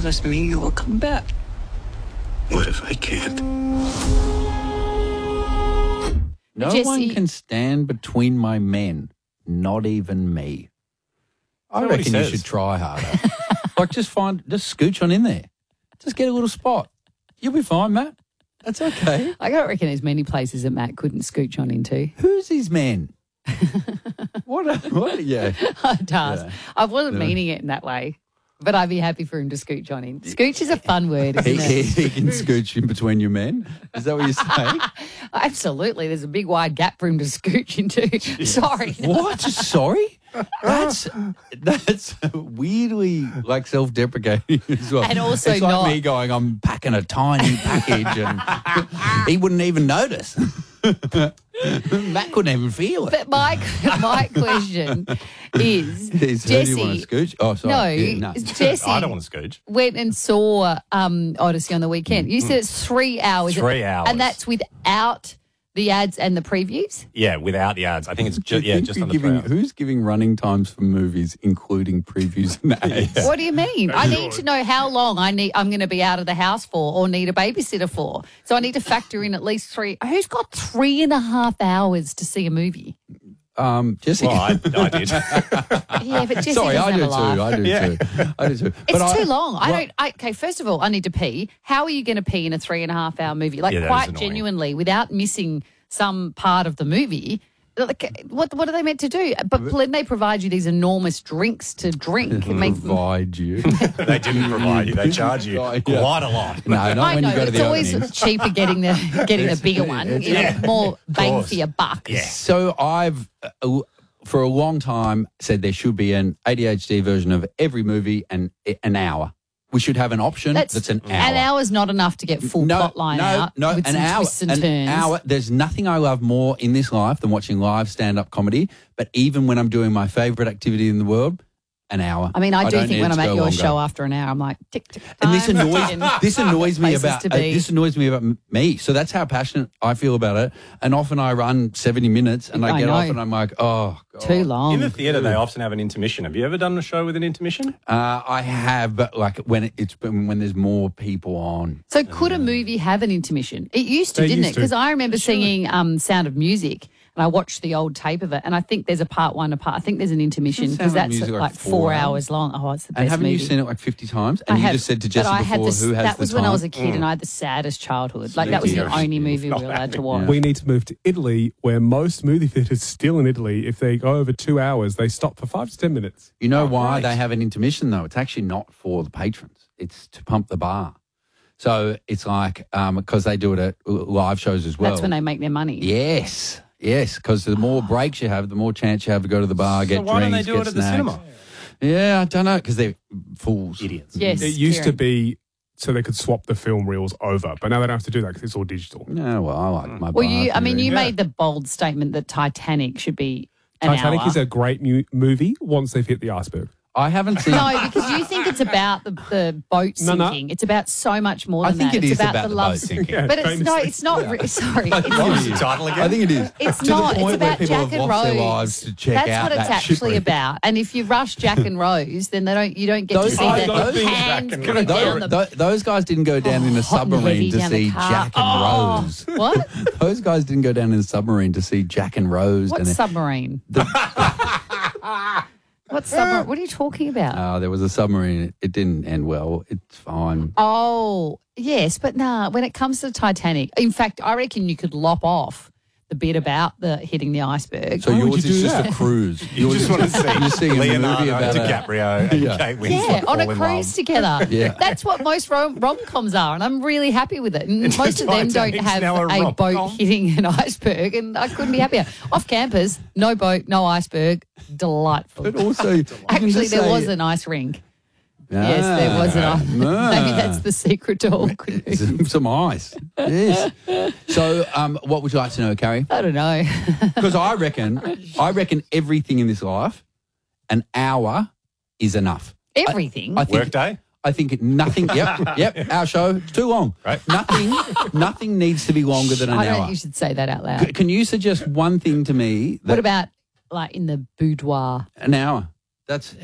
promise me you will come back. What if I can't? No Jesse- one can stand between my men, not even me. I that what he reckon you says? should try harder. just scooch on in there. Just get a little spot. You'll be fine, Matt. That's okay. I don't reckon there's many places that Matt couldn't scooch on into. Who's his men? What? Yeah. It does. Yeah. I wasn't meaning it in that way, but I'd be happy for him to scooch on in. Scooch is a fun word, isn't it? He can scooch in between your men. Is that what you're saying? Absolutely. There's a big wide gap for him to scooch into. Sorry. What? Sorry? That's weirdly like self-deprecating as well. And also it's like not- me going, I'm packing a tiny package and he wouldn't even notice. Matt couldn't even feel it. But my question is, Who do you Jesse, want to scooch? Oh, sorry. no, Yeah, Jesse I don't want to scooch. went and saw Odyssey on the weekend. You said it's 3 hours. 3 hours. And that's without the ads and the previews? Yeah, without the ads. I think it's just under 3 hours. Who's giving running times for movies, including previews and ads? What do you mean? I need to know how long I'm going to be out of the house for or need a babysitter for. So I need to factor in at least 3. Who's got 3.5 hours to see a movie? Jesse. Well, I did. Yeah, but Jesse Sorry, I doesn't do have a life. too. I do too. I do too. It's too long. Okay, first of all, I need to pee. How are you going to pee in a 3.5 hour movie? Like, Yeah, that is quite annoying. genuinely, without missing some part of the movie. Like, what are they meant to do? But then they provide you these enormous drinks to drink. It makes Provide you. They didn't provide you. They charge you Yeah. quite a lot. No, not I when know, you go to it's the always openings. cheaper getting the bigger one. You know, more bang course. for your buck. Yeah. So I've, for a long time, said there should be an ADHD version of every movie and an hour. We should have an option that's an hour. An hour's not enough to get full plot line out with an some hour, twists and an turns. hour. There's nothing I love more in this life than watching live stand-up comedy. But even when I'm doing my favourite activity in the world, an hour. I mean, I do don't think need when it I'm to at go your longer. show after an hour, I'm like, tick, tick, And this time, annoys and this annoys me places about to be. this annoys me about me. So that's how passionate I feel about it. And often I run 70 minutes and I I get off know. and I'm like, oh, God. Too long. In the theatre, they often have an intermission. Have you ever done a show with an intermission? I have, but like when there's more people on. So could a movie have an intermission? It used to, They didn't used it? Because to. I remember singing Sound of Music, and I watched the old tape of it, and I think there's a part 1, I think there's an intermission Isn't because Sound of that's Music like like 4 4 hours long. Oh, it's the best And haven't movie. you seen it like 50 times? I And you have, just said to but Jesse I had before, this, who has that the was time? when I was a kid, and I had the saddest childhood. Like that was the Sneaky. only movie we were allowed to watch. We need to move to Italy, where most movie theatres still in Italy, if they go over 2 hours, they stop for 5 to 10 minutes. You know why they have an intermission though? It's actually not for the patrons. It's to pump the bar. So it's like because they do it at live shows as well. That's when they make their money. Yes, because the more breaks you have, the more chance you have to go to the bar, get So why don't drinks, they do get it at the snacks. cinema? Yeah, I don't know because they're fools, Idiots. Yes, It used to Kieran. be so they could swap the film reels over, but now they don't have to do that because it's all digital. Yeah, well, I like my. Well, bar you theory. made the bold statement that Titanic should be an Titanic hour. is a great movie once they've hit the iceberg. I haven't seen. No, because you think it's about the boat No, no. sinking. It's about so much more I than think that. it It's is about the the love boat sinking. Yeah, But it's famously. it's not. Sorry, I think it's it not. is. the title again? I think it is. It's to not. The point It's where about people Jack have and lost their Rose. lives to check That's out what it's that actually shipwreck. about. And if you rush Jack and Rose, then you don't get to see I the don't think hands Jack and coming down the Those guys didn't go down in a hot and heavy submarine to down the see car. Jack and Oh, Rose. What? Those guys didn't go down in a submarine to see Jack and Rose. What and submarine? What submarine? What are you talking about? there was a submarine. It didn't end well. It's fine. Oh, yes, but nah, when it comes to Titanic, in fact, I reckon you could lop off the bit about the hitting the iceberg. So Why would yours you is do just that? a cruise. You just want to see You're seeing a movie Leonardo about DiCaprio and Yeah. Kate Winslet Yeah, on fall a in cruise love. together. Yeah. That's what most rom-coms are, and I'm really happy with it. And most of them don't Titanic's have now a a rom-com. boat hitting an iceberg, and I couldn't be happier. Off campus, no boat, no iceberg, delightful. But also, you can Actually, just there say- was an ice rink. Yes, there was an ice. Maybe that's the secret to all good movies. some ice. Yes. So, what would you like to know, Carrie? I don't know. Because I reckon everything in this life, an hour is enough. Everything. I think Workday? I think nothing. Yep. Our show it's too long. Right. Nothing needs to be longer than an I don't hour. think you should say that out loud. Can you suggest one thing to me? What about like in the boudoir? An hour? That's